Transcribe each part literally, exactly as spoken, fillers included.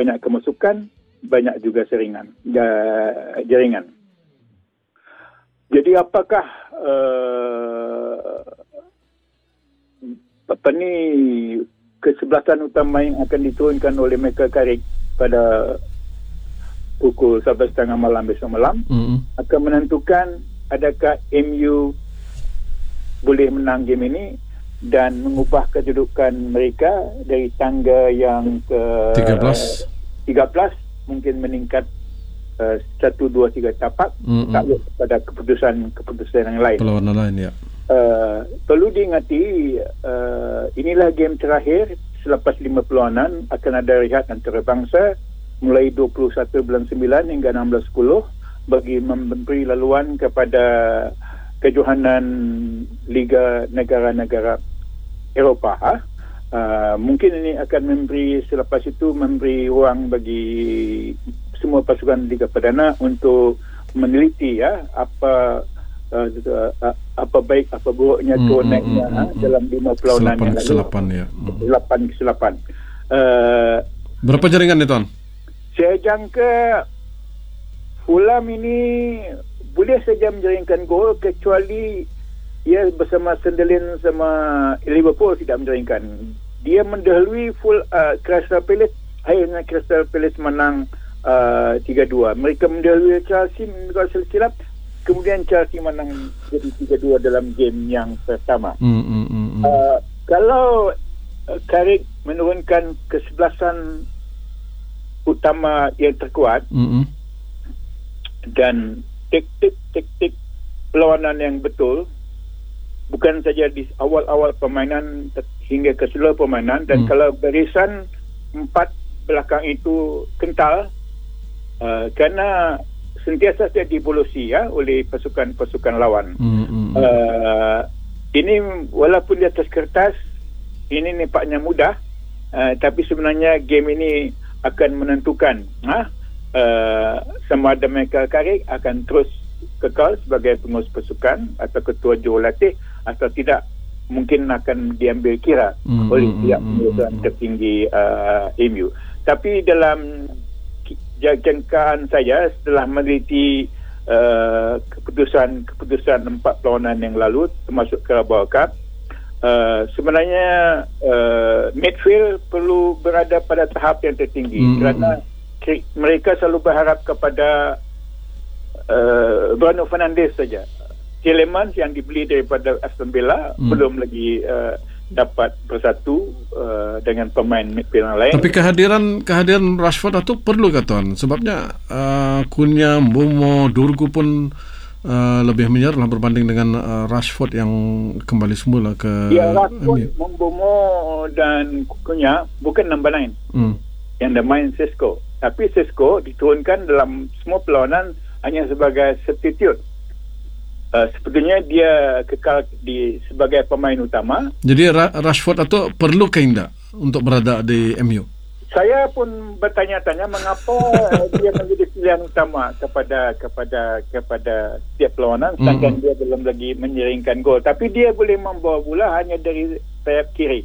banyak kemasukan, banyak juga seringan, jaringan. Jadi apakah uh, apa ni kesebelasan utama yang akan diturunkan oleh Michael Carrick pada pukul sebelas tiga puluh malam besok malam mm-hmm. akan menentukan adakah M U boleh menang game ini dan mengubah kedudukan mereka dari tangga yang ke tiga belas, tiga belas mungkin meningkat uh, satu, dua, tiga tapak mm-hmm. takluk pada keputusan-keputusan yang lain. Perlawanan lain, ya. Uh, perlu diingati uh, inilah game terakhir selepas lima perlawanan. Akan ada rehat antarabangsa mulai dua puluh satu bulan sembilan hingga enam belas sepuluh bagi memberi laluan kepada kejohanan Liga Negara-Negara Eropah. Ha? Uh, mungkin ini akan memberi, selepas itu memberi ruang bagi semua pasukan Liga Perdana untuk meneliti ya apa Uh, uh, apa baik apa buruknya hmm, turun naiknya hmm, hmm, dalam lima perlawanan yang lalu. Keselapan ya. Selapan keselapan. Uh, Berapa jaringan ni tuan? Saya jangka Fulham ini boleh saja menjaringkan gol kecuali ia bersama Sunderland sama Liverpool tidak menjaringkan. Dia mendahului full uh, Crystal Palace, akhirnya Crystal Palace menang uh, tiga dua. Mereka mendahului Chelsea kalau saya silap. Kemudian Chelsea menang jadi tiga dua dalam game yang pertama. Mm, mm, mm, mm. Uh, kalau uh, Carrick menurunkan kesebelasan utama yang terkuat mm, mm. dan taktik-taktik perlawanan yang betul, bukan saja di awal-awal permainan hingga ke seluruh permainan, dan mm. kalau barisan empat belakang itu kental, uh, kerana sentiasa terjadi evolusi ya oleh pasukan-pasukan lawan. Mm-hmm. Uh, ini walaupun di atas kertas ini nampaknya mudah, uh, tapi sebenarnya game ini akan menentukan ha? uh, sama ada Michael Carrick akan terus kekal sebagai pengurus pasukan atau ketua jurulatih atau tidak, mungkin akan diambil kira mm-hmm. oleh pihak pengurusan tertinggi uh, M U. Tapi dalam jangkaan saya setelah meneliti uh, keputusan-keputusan empat perlawanan yang lalu termasuk Carabao Cup, uh, sebenarnya uh, midfield perlu berada pada tahap yang tertinggi mm. kerana k- mereka selalu berharap kepada uh, Bruno Fernandes saja. Tielemans yang dibeli daripada Aston Villa mm. belum lagi uh, dapat bersatu uh, dengan pemain midfield yang lain. Tapi kehadiran kehadiran Rashford itu perlu ke tuan? Sebabnya uh, Kunya, Mbeumo, Dorgu pun uh, lebih menyerah berbanding dengan uh, Rashford yang kembali semula ke ya, Rashford, Mbeumo dan Kunya bukan number nine hmm. yang dah main Sesko. Tapi Sesko diturunkan dalam semua perlawanan hanya sebagai substitute. Uh, sebetulnya dia kekal di sebagai pemain utama. Jadi Ra- Rashford itu perlu ke tidak untuk berada di M U? Saya pun bertanya-tanya mengapa dia menjadi pilihan utama kepada kepada kepada setiap perlawanan sedangkan mm-hmm. dia belum lagi menyeringkan gol. Tapi dia boleh membawa bola hanya dari sayap kiri.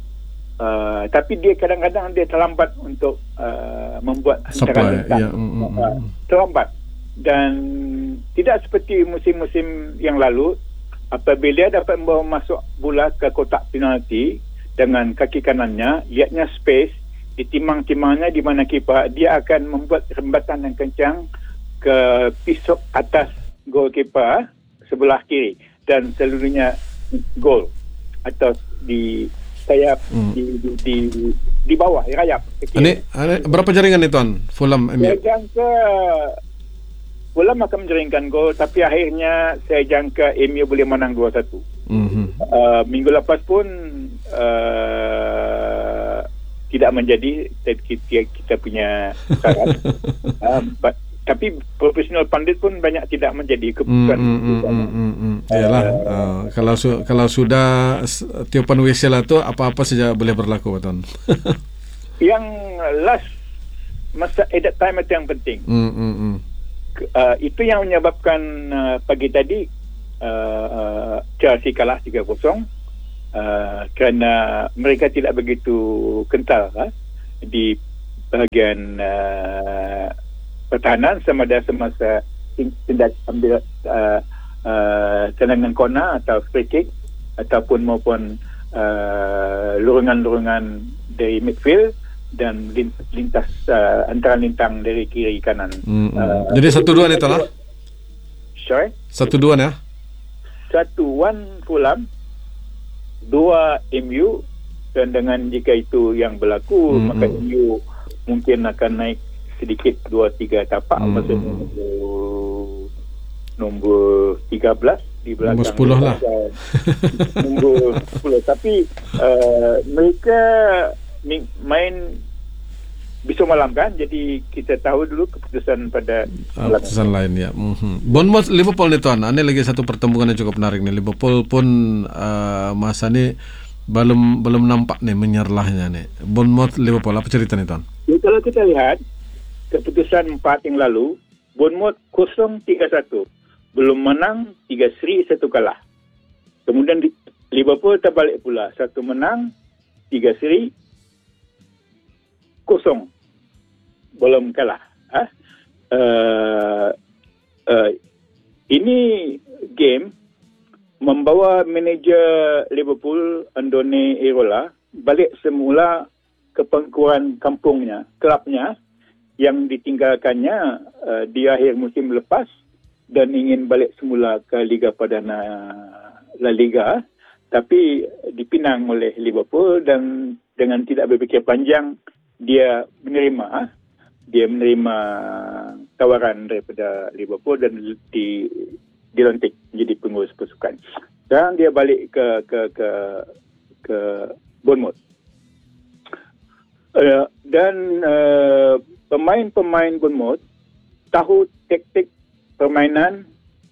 Uh, tapi dia kadang-kadang dia terlambat untuk uh, membuat supply. Ya. Mm-hmm. uh, terlambat. Dan tidak seperti musim-musim yang lalu apabila dia dapat membawa masuk bola ke kotak penalti dengan kaki kanannya, lihatnya space di timang-timangnya di mana kiper, dia akan membuat rembatan yang kencang ke pisau atas goalkeeper sebelah kiri dan seluruhnya gol atau di sayap hmm. di, di di di bawah rayap. Ini, ini berapa jaringan itu tuan Fulham M U? Saya jangka Fulham akan menjaringkan gol, tapi akhirnya saya jangka M U boleh menang dua satu. Mm-hmm. Uh, minggu lepas pun uh, tidak menjadi kita, kita punya syarat. uh, but, tapi profesional pandit pun banyak tidak menjadi keputusan. Mm, mm, mm, mm, mm. Yalah, uh, uh, kalau su- kalau sudah tiupan whistle itu apa-apa saja boleh berlaku, tuan. Yang last masa at that time itu yang penting. Mm, mm, mm. Uh, itu yang menyebabkan uh, pagi tadi uh, uh, Chelsea kalah tiga kosong uh, kerana mereka tidak begitu kental uh, di bahagian uh, pertahanan sama ada semasa tindak ambil uh, uh, tendangan corner atau free kick ataupun maupun uh, lurungan-lurungan dari midfield dan lintas uh, antara lintang dari kiri kanan. Mm-hmm. Uh, Jadi satu dua ni lah. Sorry? Satu dua ya. Satu one Fulham, dua M U, dan dengan jika itu yang berlaku, mm-hmm. maka M U mungkin akan naik sedikit dua tiga tapak mm-hmm. masa nombor, nombor tiga belas di belakang nombor sepuluh lah. Nombor sepuluh. Tapi uh, mereka main besok malam kan, jadi kita tahu dulu keputusan pada uh, keputusan lain ya. Mm-hmm. Bournemouth Liverpool ni tuan, ini lagi satu pertembungan yang cukup menarik nih. Liverpool pun uh, masa ni belum belum nampak nih menyerlahnya nih. Bournemouth Liverpool, apa cerita nih tuan? Ya, kalau kita lihat keputusan empat yang lalu, Bournemouth kosong tiga satu, belum menang, tiga seri, satu kalah. Kemudian Liverpool terbalik pula, satu menang, tiga seri, kosong, belum kalah. Ha? Uh, uh, ini game membawa manager Liverpool, Andoni Iraola, balik semula ke pangkuan kampungnya, kelabnya yang ditinggalkannya uh, di akhir musim lepas dan ingin balik semula ke Liga Perdana La Liga, tapi dipinang oleh Liverpool dan dengan tidak berfikir panjang dia menerima dia menerima tawaran daripada Liverpool dan di dilantik menjadi pengurus pasukan. Sekarang dia balik ke ke ke ke Bournemouth. Uh, dan uh, pemain-pemain Bournemouth tahu taktik permainan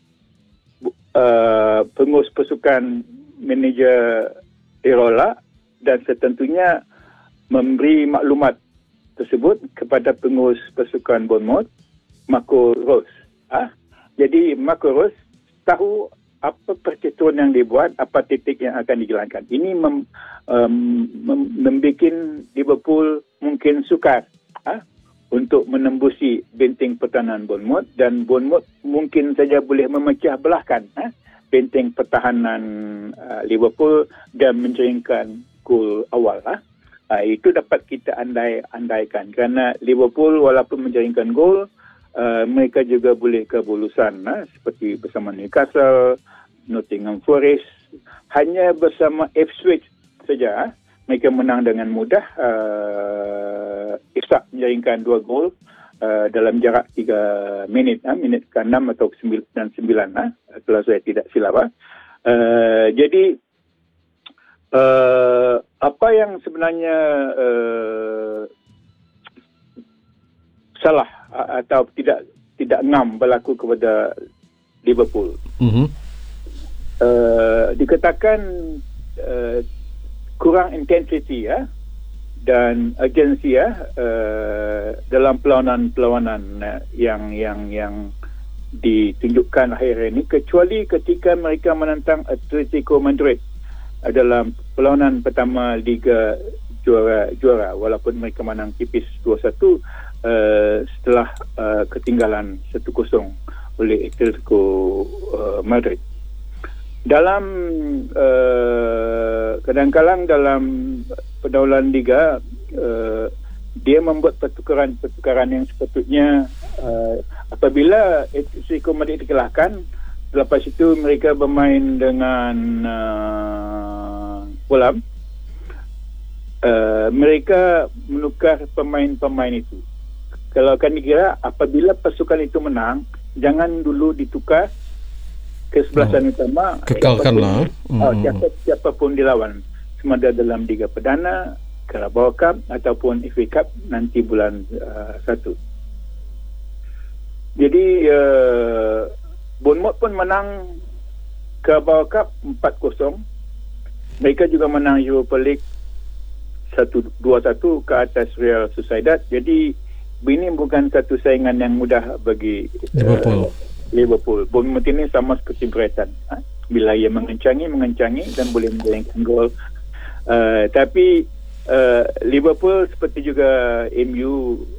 uh, pengurus pasukan manager Iraola dan setentunya memberi maklumat tersebut kepada pengurus pasukan Bournemouth, Marco Rose. Ha? Jadi Marco Rose tahu apa percaturan yang dibuat, apa titik yang akan dijalankan. Ini mem, um, mem, membuat Liverpool mungkin sukar ha? untuk menembusi benteng pertahanan Bournemouth, dan Bournemouth mungkin saja boleh memecah belahkan ha? benteng pertahanan uh, Liverpool dan menjeringkan gol awal. Ha? Uh, itu dapat kita andai andaikan kerana Liverpool walaupun menjaringkan gol, uh, mereka juga boleh kebulusan uh, seperti bersama Newcastle, Nottingham Forest. Hanya bersama Ipswich saja uh, mereka menang dengan mudah. uh, Isak menjaringkan dua gol uh, dalam jarak tiga minit, uh, minit ke enam atau sembilan dan sembilan uh, kalau saya tidak silap. uh. Uh, jadi Uh, apa yang sebenarnya uh, salah uh, atau tidak tidak ngam berlaku kepada Liverpool? Mm-hmm. Uh, dikatakan uh, kurang intensity ya dan urgency ya uh, dalam perlawanan-perlawanan uh, yang yang yang ditunjukkan akhir ini, kecuali ketika mereka menentang Atletico Madrid dalam perlawanan pertama Liga Juara Juara, walaupun mereka menang tipis dua satu uh, setelah uh, ketinggalan satu kosong oleh Atletico uh, Madrid. Dalam uh, kadang-kadang dalam pergaulan Liga uh, dia membuat pertukaran-pertukaran yang sepatutnya uh, apabila Atletico Madrid dikalahkan, lepas itu mereka bermain dengan uh, Fulham. Uh, mereka menukar pemain-pemain itu. Kalau akan dikira apabila pasukan itu menang, jangan dulu ditukar kesebelasan oh, utama. Kekalkanlah. Oh, siapa, siapapun dilawan, sama ada dalam Liga Perdana, Carabao Cup ataupun F A Cup nanti bulan uh, satu. Jadi uh, Bournemouth pun menang Carabao Cup empat kosong. Mereka juga menang Europa League satu dua satu ke atas Real Sociedad. Jadi ini bukan satu saingan yang mudah bagi Liverpool. Uh, Liverpool. Bournemouth ini sama seperti Brighton. Ha? Bila ia mengencangi, mengencangi dan boleh menjaringkan gol. Uh, tapi uh, Liverpool seperti juga M U